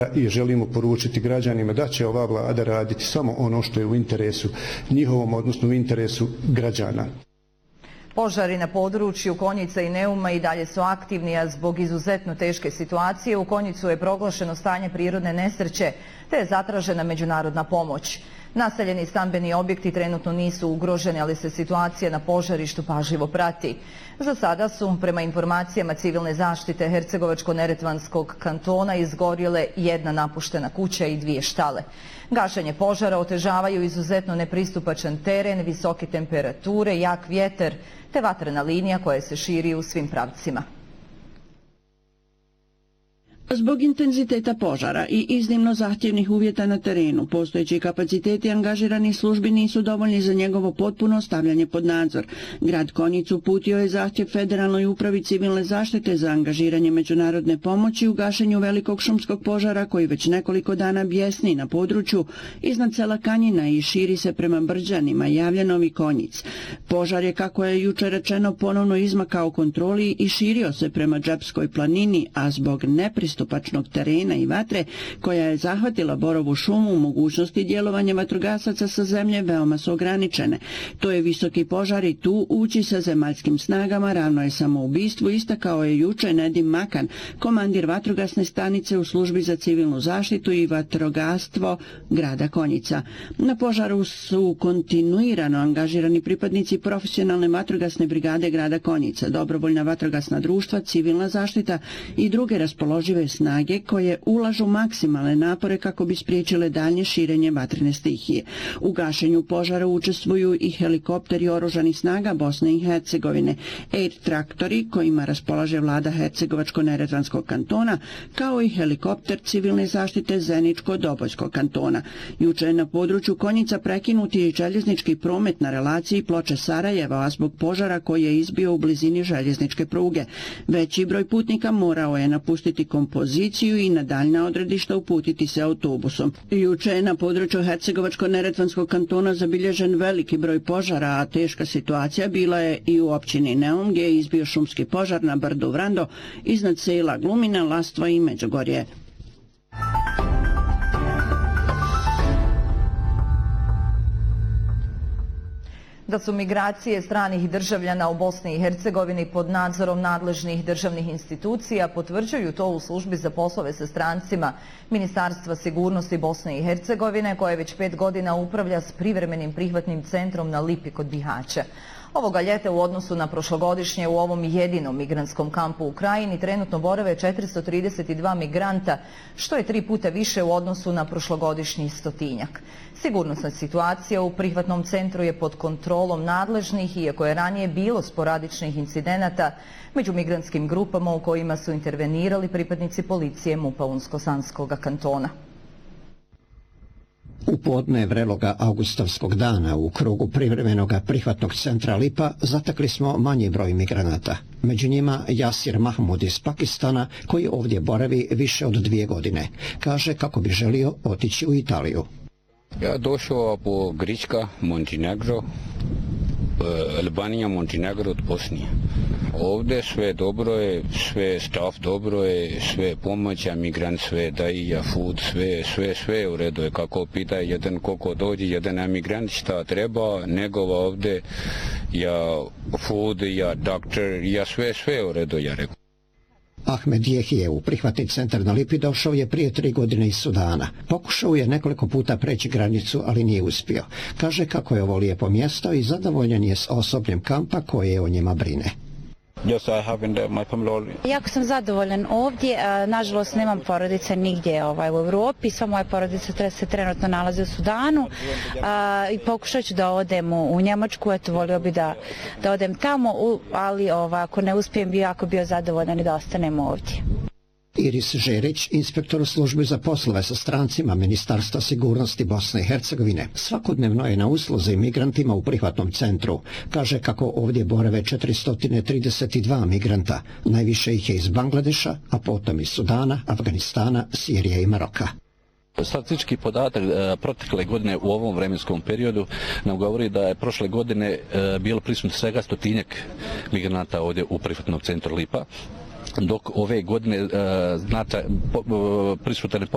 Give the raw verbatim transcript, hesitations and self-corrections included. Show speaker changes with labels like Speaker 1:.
Speaker 1: I želimo poručiti građanima da će ova vlada raditi samo ono što je u interesu njihovom, odnosno u interesu građana.
Speaker 2: Požari na području Konjica i Neuma i dalje su aktivni, a zbog izuzetno teške situacije u Konjicu je proglašeno stanje prirodne nesreće, te je zatražena međunarodna pomoć. Naseljeni stambeni objekti trenutno nisu ugroženi, ali se situacija na požarištu pažljivo prati. Za sada su, prema informacijama civilne zaštite Hercegovačko-neretvanskog kantona, izgorjele jedna napuštena kuća i dvije štale. Gašenje požara otežavaju izuzetno nepristupačan teren, visoke temperature, jak vjetar te vatrena linija koja se širi u svim pravcima.
Speaker 3: Zbog intenziteta požara i iznimno zahtjevnih uvjeta na terenu, postojeći kapaciteti angažiranih službi nisu dovoljni za njegovo potpuno stavljanje pod nadzor. Grad Konjic uputio je zahtjev Federalnoj upravi civilne zaštite za angažiranje međunarodne pomoći u gašenju velikog šumskog požara koji već nekoliko dana bjesni na području iznad sela Kanjina i širi se prema Brđanima, Javljanovi, Konjic. Požar je, kako je juče rečeno, ponovno izmakao kontroli i širio se prema Džepskoj planini, a zbog nepristupačnosti pristupačnog terena i vatre koja je zahvatila Borovu šumu, mogućnosti djelovanja vatrogasaca sa zemlje veoma su ograničene. To je visoki požar i tu ući sa zemaljskim snagama ravno je samoubistvu, istakao je juče Nedim Makan, komandir vatrogasne stanice u službi za civilnu zaštitu i vatrogastvo grada Konjica. Na požaru su kontinuirano angažirani pripadnici profesionalne vatrogasne brigade grada Konjica, dobrovoljna vatrogasna društva, civilna zaštita i druge raspoložive snage koje ulažu maksimalne napore kako bi spriječile daljnje širenje vatrene stihije. U gašenju požara učestvuju i helikopteri oružanih snaga Bosne i Hercegovine, air traktori kojima raspolaže vlada Hercegovačko-neretvanskog kantona, kao i helikopter civilne zaštite Zeničko-Dobojskog kantona. Juče je na području Konjica prekinuti i željeznički promet na relaciji Ploče-Sarajevo, a zbog požara koji je izbio u blizini željezničke pruge. Veći broj putnika morao je napustiti kompoziciju i na daljna odredišta uputiti se autobusom. Juče je na području Hercegovačko-neretvanskog kantona zabilježen veliki broj požara, a teška situacija bila je i u općini Neum, gdje je izbio šumski požar na brdu Vrando iznad sela Glumina, Lastva i Međugorje.
Speaker 2: Da su migracije stranih državljana u Bosni i Hercegovini pod nadzorom nadležnih državnih institucija, potvrđuju to u službi za poslove sa strancima Ministarstva sigurnosti Bosne i Hercegovine, koje već pet godina upravlja s privremenim prihvatnim centrom na Lipi kod Bihaća. Ovoga ljeta u odnosu na prošlogodišnje u ovom jedinom migrantskom kampu u Krajini trenutno borave četiristo trideset dva migranta, što je tri puta više u odnosu na prošlogodišnji stotinjak. Sigurnosna situacija u prihvatnom centru je pod kontrolom nadležnih, iako je ranije bilo sporadičnih incidenata među migrantskim grupama u kojima su intervenirali pripadnici policije MUP-a Unsko-Sanskog kantona.
Speaker 4: U podne vreloga augustovskog dana u krugu privremenog prihvatnog centra Lipa zatekli smo manji broj migranata. Među njima Jasir Mahmud iz Pakistana, koji ovdje boravi više od dvije godine. Kaže kako bi želio otići u Italiju.
Speaker 5: Ja došao po Grička, Montenegro, Albanija, Montenegro od Bosnije. Ovdje sve dobro je, sve stav dobro je, sve pomoć, a migrant sve daje, food, sve, sve, sve u redu je. Kako pita jedan koliko dođe, jedan emigrant šta treba, nego ovdje ja food, ja doktor, ja sve, sve u redu, ja rekao.
Speaker 4: Ahmed Jehije u prihvatni centar na Lipi došao je prije tri godine iz Sudana. Pokušao je nekoliko puta preći granicu, ali nije uspio. Kaže kako je ovo lijepo mjesto i zadovoljan je s osobljem kampa koje o njima brine.
Speaker 6: Jako sam zadovoljan ovdje, nažalost nemam porodice nigdje ovaj, u Evropi, sva moja porodica se trenutno nalazi u Sudanu a, i pokušat ću da odem u, u Njemačku, eto volio bi da, da odem tamo, u, ali ovaj, ako ne uspijem bi jako bio zadovoljan i da ostanem ovdje.
Speaker 4: Iris Žerić, inspektor u službi za poslove sa strancima Ministarstva sigurnosti Bosne i Hercegovine, svakodnevno je na usluzi migrantima u prihvatnom centru. Kaže kako ovdje borave četiristo trideset dva migranta, najviše ih je iz Bangladeša, a potom iz Sudana, Afganistana, Sirije i Maroka.
Speaker 7: Statistički podatak protekle godine u ovom vremenskom periodu nam govori da je prošle godine bilo prisutno svega stotinjak migranata ovdje u prihvatnom centru Lipa, dok ove godine uh, značaj, uh, prisutan je